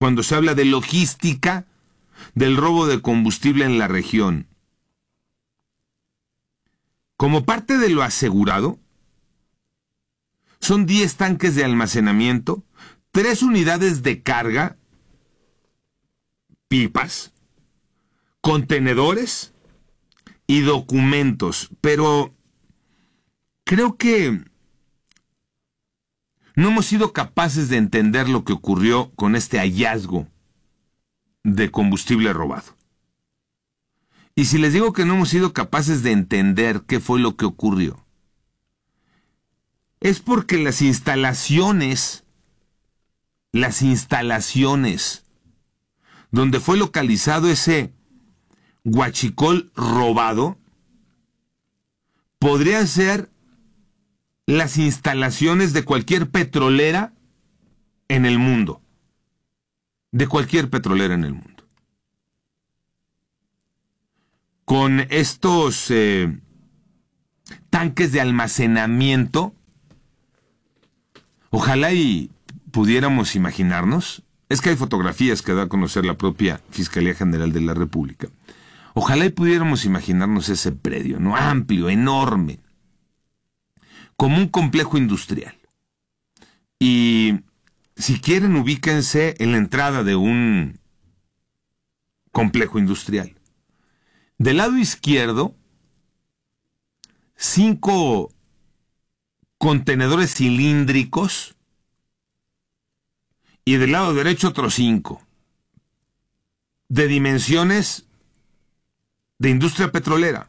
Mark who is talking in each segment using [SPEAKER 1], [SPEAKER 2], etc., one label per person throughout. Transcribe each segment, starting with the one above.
[SPEAKER 1] cuando se habla de logística del robo de combustible en la región. Como parte de lo asegurado, son 10 tanques de almacenamiento, 3 unidades de carga, pipas, contenedores y documentos. Pero creo que no hemos sido capaces de entender lo que ocurrió con este hallazgo de combustible robado. Y si les digo que no hemos sido capaces de entender qué fue lo que ocurrió, es porque las instalaciones donde fue localizado ese huachicol robado podrían ser las instalaciones de cualquier petrolera en el mundo. De cualquier petrolera en el mundo. Con estos tanques de almacenamiento, ojalá y pudiéramos imaginarnos, es que hay fotografías que da a conocer la propia Fiscalía General de la República, ojalá y pudiéramos imaginarnos ese predio, ¿no? Amplio, enorme, como un complejo industrial. Y si quieren, ubíquense en la entrada de un complejo industrial. Del lado izquierdo, 5 contenedores cilíndricos y del lado derecho otros 5 de dimensiones de industria petrolera.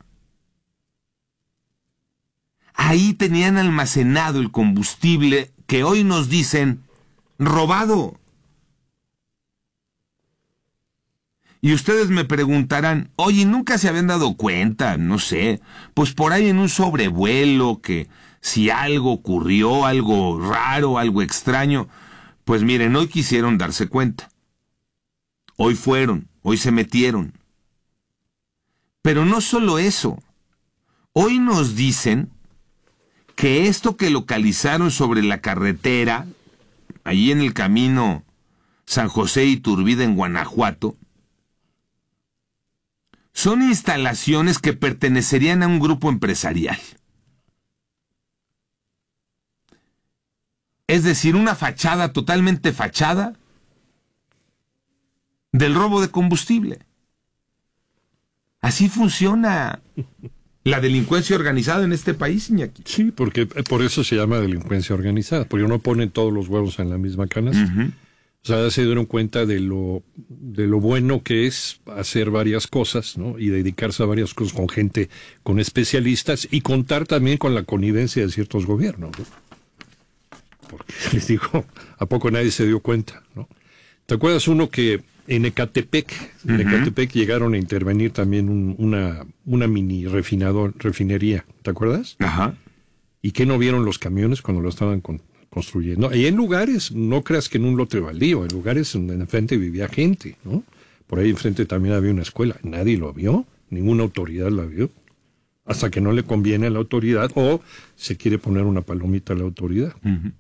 [SPEAKER 1] Ahí tenían almacenado el combustible que hoy nos dicen robado. Y ustedes me preguntarán, oye, ¿nunca se habían dado cuenta? No sé, pues por ahí en un sobrevuelo, que si algo ocurrió, algo raro, algo extraño. Pues miren, hoy quisieron darse cuenta. Hoy fueron, hoy se metieron. Pero no solo eso. Hoy nos dicen que esto que localizaron sobre la carretera, allí en el camino San José Iturbide en Guanajuato, son instalaciones que pertenecerían a un grupo empresarial. Es decir, una fachada, totalmente fachada, del robo de combustible. Así funciona la delincuencia organizada en este país, Iñaki.
[SPEAKER 2] Sí, porque por eso se llama delincuencia organizada, porque no ponen todos los huevos en la misma canasta. Uh-huh. O sea, ya se dieron cuenta de lo bueno que es hacer varias cosas, ¿no? Y dedicarse a varias cosas con gente, con especialistas, y contar también con la connivencia de ciertos gobiernos, ¿no? Porque les digo, ¿a poco nadie se dio cuenta, no? ¿Te acuerdas uno que en Ecatepec, llegaron a intervenir también una mini refinería? ¿Te acuerdas?
[SPEAKER 1] Ajá.
[SPEAKER 2] ¿Y qué no vieron los camiones cuando lo estaban construyendo? Y en lugares, no creas que en un lote baldío, en lugares donde enfrente vivía gente, ¿no? Por ahí enfrente también había una escuela. Nadie lo vio, ninguna autoridad la vio, hasta que no le conviene a la autoridad o se quiere poner una palomita a la autoridad.
[SPEAKER 1] Uh-huh.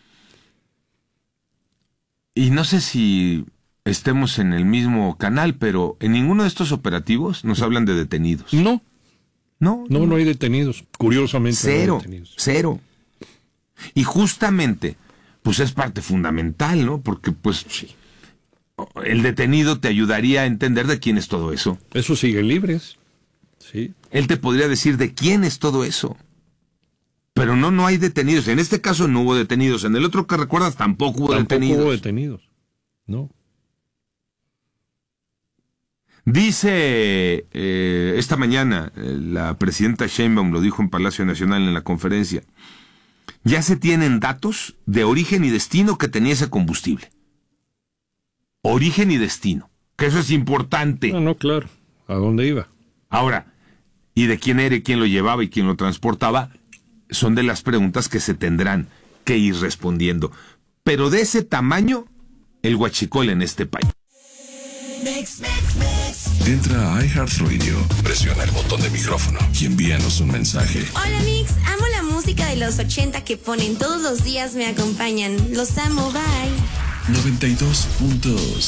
[SPEAKER 1] Y no sé si estemos en el mismo canal, pero en ninguno de estos operativos nos hablan de detenidos.
[SPEAKER 2] No
[SPEAKER 1] No
[SPEAKER 2] hay detenidos. Curiosamente,
[SPEAKER 1] cero,
[SPEAKER 2] no hay detenidos.
[SPEAKER 1] Cero. Y justamente, pues es parte fundamental, ¿no? Porque, pues, sí, el detenido te ayudaría a entender de quién es todo eso.
[SPEAKER 2] Eso siguen libres, sí.
[SPEAKER 1] Él te podría decir de quién es todo eso. Pero no hay detenidos. En este caso no hubo detenidos. En el otro que recuerdas tampoco hubo detenidos.
[SPEAKER 2] Tampoco hubo detenidos, no.
[SPEAKER 1] Dice esta mañana la presidenta Sheinbaum, lo dijo en Palacio Nacional en la conferencia, ya se tienen datos de origen y destino que tenía ese combustible. Origen y destino, que eso es importante.
[SPEAKER 2] No, claro, ¿a dónde iba?
[SPEAKER 1] Ahora, ¿y de quién era, quién lo llevaba y quién lo transportaba? Son de las preguntas que se tendrán que ir respondiendo. Pero de ese tamaño, el huachicol en este país.
[SPEAKER 3] Entra a iHeartRadio, presiona el botón de micrófono y envíanos un mensaje.
[SPEAKER 4] Hola Mix, amo la música de los 80 que ponen todos los días, me acompañan. Los amo, bye.
[SPEAKER 3] 92.2